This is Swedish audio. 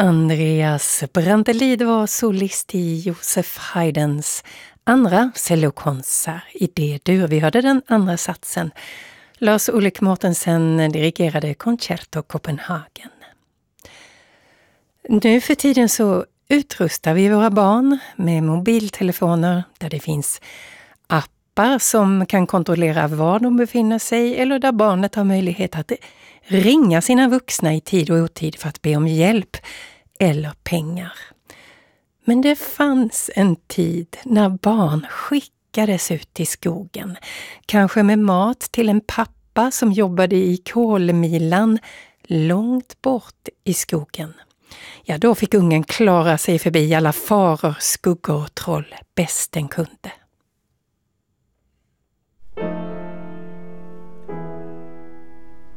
Andreas Brantelid var solist i Josef Haydns andra cellokonsert i D-dur. Vi hörde den andra satsen. Lars Ulrik Mortensen dirigerade Concerto Copenhagen. Nu för tiden så utrustar vi våra barn med mobiltelefoner där det finns appar som kan kontrollera var de befinner sig eller där barnet har möjlighet att ringa sina vuxna i tid och otid för att be om hjälp eller pengar. Men det fanns en tid när barn skickades ut i skogen, kanske med mat till en pappa som jobbade i kolmilan långt bort i skogen. Ja, då fick ungen klara sig förbi alla faror, skuggor och troll bäst den kunde.